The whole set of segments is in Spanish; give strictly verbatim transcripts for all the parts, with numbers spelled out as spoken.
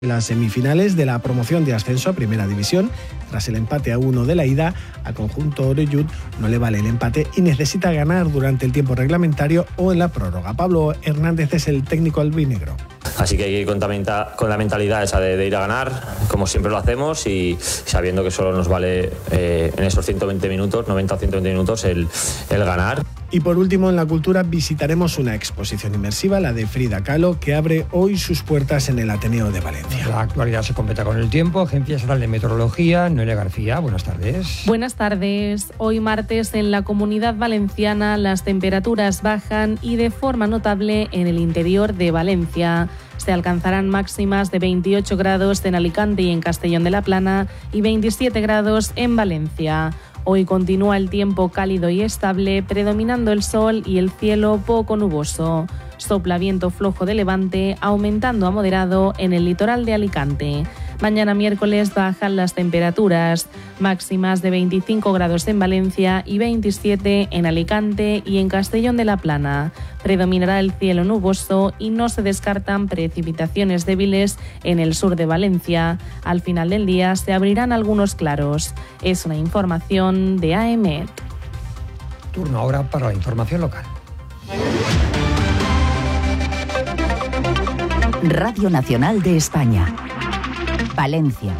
Las semifinales de la promoción de ascenso a Primera División. Tras el empate a uno de la ida, al conjunto orellut no le vale el empate y necesita ganar durante el tiempo reglamentario o en la prórroga. Pablo Hernández es el técnico albinegro. Así que hay que ir con, con la mentalidad esa de, de ir a ganar, como siempre lo hacemos, y sabiendo que solo nos vale eh, en esos ciento veinte minutos, noventa o ciento veinte minutos, el, el ganar. Y por último, en la cultura visitaremos una exposición inmersiva, la de Frida Kahlo, que abre hoy sus puertas en el Ateneo de Valencia. La actualidad se completa con el tiempo. Agencia Estatal de Meteorología, Noelia García, buenas tardes. Buenas tardes. Hoy martes en la Comunidad Valenciana las temperaturas bajan y de forma notable en el interior de Valencia. Se alcanzarán máximas de veintiocho grados en Alicante y en Castellón de la Plana y veintisiete grados en Valencia. Hoy continúa el tiempo cálido y estable, predominando el sol y el cielo poco nuboso. Sopla viento flojo de levante, aumentando a moderado en el litoral de Alicante. Mañana miércoles bajan las temperaturas, máximas de veinticinco grados en Valencia y veintisiete en Alicante y en Castellón de la Plana. Predominará el cielo nuboso y no se descartan precipitaciones débiles en el sur de Valencia. Al final del día se abrirán algunos claros. Es una información de A E M E T. Turno ahora para la información local. Radio Nacional de España. Valencia.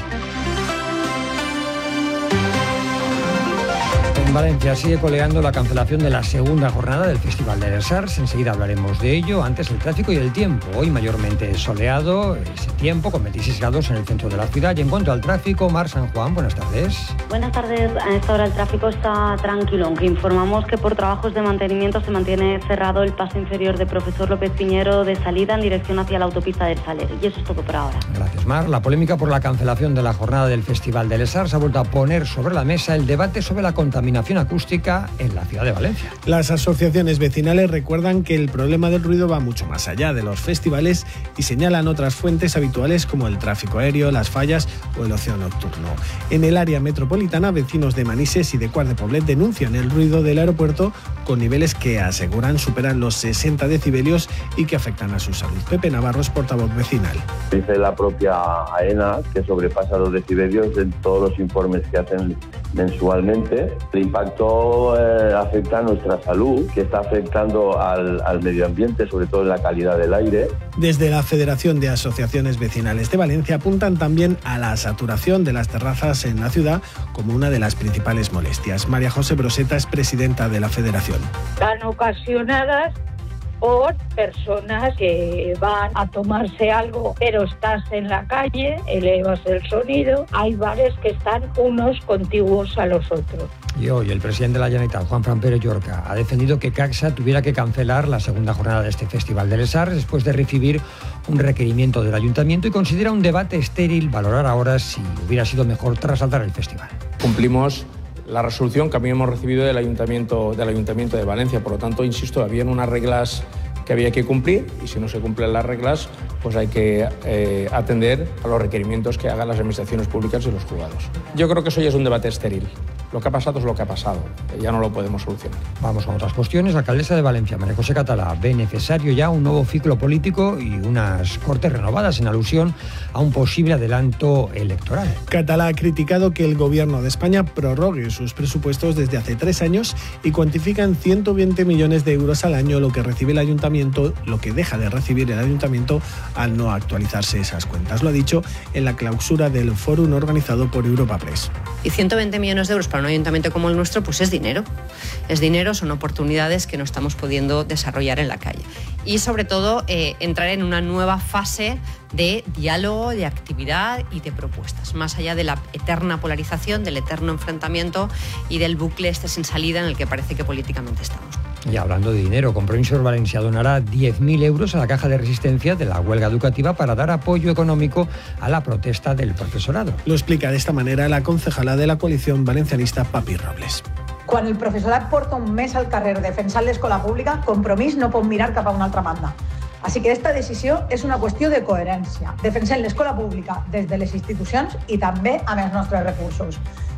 En Valencia sigue coleando la cancelación de la segunda jornada del Festival de Les Arts. Enseguida hablaremos de ello. Antes, el tráfico y el tiempo. Hoy mayormente soleado, ese tiempo con veintiséis grados en el centro de la ciudad. Y en cuanto al tráfico, Mar San Juan, buenas tardes. Buenas tardes. A esta hora el tráfico está tranquilo, aunque informamos que por trabajos de mantenimiento se mantiene cerrado el paso inferior de Profesor López Piñero de salida en dirección hacia la autopista del Saler. Y eso es todo por ahora. Gracias, Mar. La polémica por la cancelación de la jornada del Festival de Les Arts ha vuelto a poner sobre la mesa el debate sobre la contaminación acústica en la ciudad de Valencia. Las asociaciones vecinales recuerdan que el problema del ruido va mucho más allá de los festivales y señalan otras fuentes habituales como el tráfico aéreo, las fallas o el ocio nocturno. En el área metropolitana, vecinos de Manises y de Quart de Poblet denuncian el ruido del aeropuerto con niveles que aseguran superan los sesenta decibelios y que afectan a su salud. Pepe Navarro es portavoz vecinal. Dice la propia AENA que sobrepasa los decibelios en todos los informes que hacen mensualmente. El impacto eh, afecta a nuestra salud, que está afectando al, al medio ambiente, sobre todo en la calidad del aire. Desde la Federación de Asociaciones Vecinales de Valencia apuntan también a la saturación de las terrazas en la ciudad como una de las principales molestias. María José Broseta es presidenta de la Federación. Están ocasionadas por personas que van a tomarse algo, pero estás en la calle, elevas el sonido. Hay bares que están unos contiguos a los otros. Y hoy el presidente de la Generalitat, Juanfran Pérez Llorca, ha defendido que CACSA tuviera que cancelar la segunda jornada de este Festival de Les Arts después de recibir un requerimiento del ayuntamiento y considera un debate estéril valorar ahora si hubiera sido mejor trasladar el festival. Cumplimos la resolución que habíamos recibido del Ayuntamiento, del Ayuntamiento de Valencia. Por lo tanto, insisto, habían unas reglas que había que cumplir y si no se cumplen las reglas, pues hay que eh, atender a los requerimientos que hagan las administraciones públicas y los juzgados. Yo creo que eso ya es un debate estéril. Lo que ha pasado es lo que ha pasado, ya no lo podemos solucionar. Vamos con otras cuestiones. La alcaldesa de Valencia, María José Catalá, ve necesario ya un nuevo ciclo político y unas Cortes renovadas en alusión a un posible adelanto electoral. Catalá ha criticado que el Gobierno de España prorrogue sus presupuestos desde hace tres años y cuantifica en ciento veinte millones de euros al año lo que recibe el Ayuntamiento, lo que deja de recibir el Ayuntamiento al no actualizarse esas cuentas. Lo ha dicho en la clausura del fórum organizado por Europa Press. Y ciento veinte millones de euros para un ayuntamiento como el nuestro, pues es dinero. Es dinero, son oportunidades que no estamos pudiendo desarrollar en la calle. Y sobre todo, eh, entrar en una nueva fase de diálogo, de actividad y de propuestas, más allá de la eterna polarización, del eterno enfrentamiento y del bucle este sin salida en el que parece que políticamente estamos. Y hablando de dinero, Compromisos Valencia donará diez mil euros a la caja de resistencia de la huelga educativa para dar apoyo económico a la protesta del profesorado. Lo explica de esta manera la concejala de la coalición valencianista, Papi Robles. Quan el professorat porta un mes al carrer defensant l'escola pública, Compromís no pot mirar cap a una altra banda. Així que aquesta decisió és una qüestió de coherència. Defensem l'escola pública des de les institucions i també amb els nostres recursos.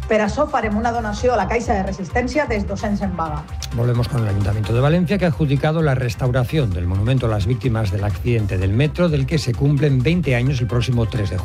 Per això farem una donació a la Caixa de Resistència dels docents en vaga. Volvemos con el Ayuntamiento de Valencia, que ha adjudicado la restauración del monumento a las víctimas del accidente del metro, del que se cumplen veinte años el próximo tres de junio.